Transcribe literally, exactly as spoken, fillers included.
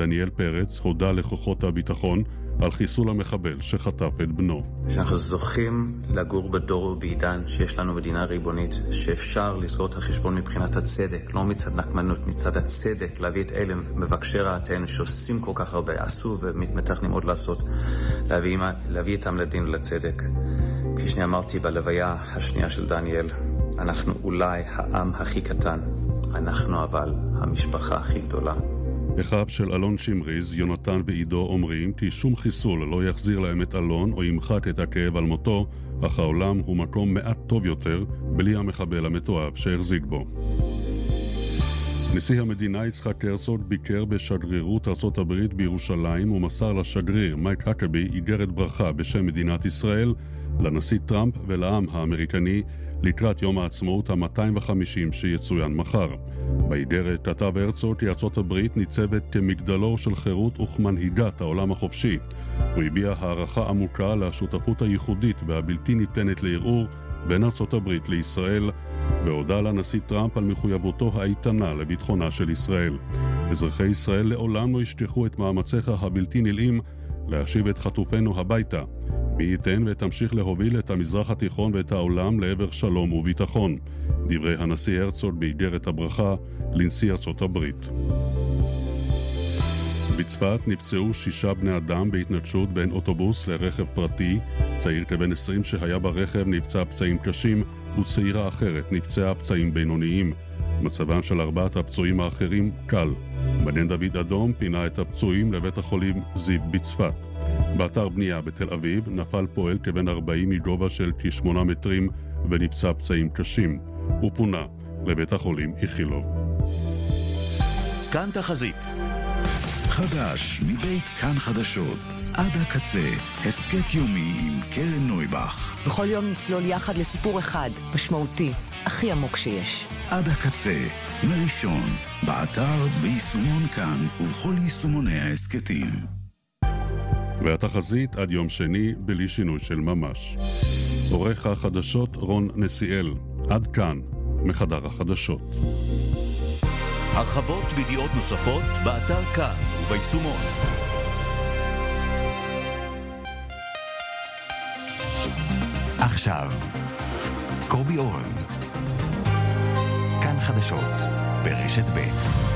דניאל פרץ הודה לכוחות הביטחון על חיסול המחבל שחטף את בנו. שאנחנו זוכים לגור בדור ובעידן שיש לנו מדינה ריבונית, שאפשר לסגור את החשבון מבחינת הצדק, לא מצד נקמנות, מצד הצדק, להביא את אלה מבקשי רעתנו שעושים כל כך הרבה, עשו ומתכננים עוד לעשות, להביא, להביא איתם לדין לצדק. כפי שאני אמרתי בלוויה השנייה של דניאל, אנחנו אולי העם הכי קטן, אנחנו אבל המשפחה הכי גדולה. אחיו של אלון שמריז, יונתן ועידו אומרים כי שום חיסול לא יחזיר להם את אלון או ימחק את הכאב על מותו, אך העולם הוא מקום מעט טוב יותר בלי המחבל המתועב שהחזיק בו. נשיא המדינה יצחק הרצוג ביקר בשגרירות ארצות הברית בירושלים ומסר לשגריר מייק הקבי איגרת ברכה בשם מדינת ישראל לנשיא טראמפ ולעם האמריקני לקראת יום העצמאות ה-מאתיים וחמישים שיצוין מחר. באיגרת כתב הרצוג כי ארצות הברית ניצבת כמגדלור של חירות וכמנהיגת העולם החופשי. הוא הביע הערכה עמוקה לשותפות הייחודית והבלתי ניתנת לערעור בין ארצות הברית לישראל, והודה לנשיא טראמפ על מחויבותו האיתנה לביטחונה של ישראל. אזרחי ישראל לעולם לא ישכחו את מאמציך הבלתי נלאים להשיב את חטופינו הביתה. מי ייתן ותמשיך להוביל את המזרח התיכון ואת העולם לעבר שלום וביטחון. דברי הנשיא הרצוג באיגרת הברכה לנשיא ארצות הברית. בצפת נפצעו שישה בני אדם בהתנגשות בין אוטובוס לרכב פרטי. צעיר כבן עשרים שהיה ברכב נפצע פצעים קשים, וצעירה אחרת נפצעה פצעים בינוניים. מצבם של ארבעת הפצועים האחרים קל. מגן דוד אדום פינה את הפצועים לבית החולים זיו בצפת. באתר בנייה בתל אביב נפל פועל כבן ארבעים מגובה של כשמונה מטרים ונפצע פצעים קשים. הוא פונה לבית החולים איכילוב. כאן תחזית. חדש מבית כאן חדשות. עד הקצה, הסקט יומי עם קרן נויבך. בכל יום נצלול יחד לסיפור אחד, משמעותי, הכי עמוק שיש. עד הקצה, מראשון, באתר, ביישומון כאן ובכל יישומוני ההסקטים. והתחזית עד יום שני בלי שינוי של ממש. עורך החדשות רון נסיאל. עד כאן, מחדר החדשות. הרחבות וידיעות נוספות באתר כאן וביישומון. עכשיו, קובי אורז. כאן חדשות ברשת ב'.